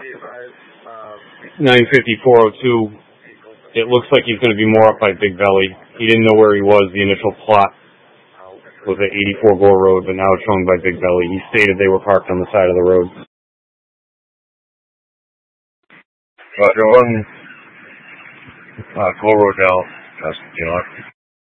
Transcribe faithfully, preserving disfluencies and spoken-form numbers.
nine fifty-four oh two, it looks like he's going to be more up by Big Valley. He didn't know where he was. The initial plot was at eighty-four Gore Road, but now it's showing by Big Valley. He stated they were parked on the side of the road. Roger, one, uh, Gore Road now, that's, you know,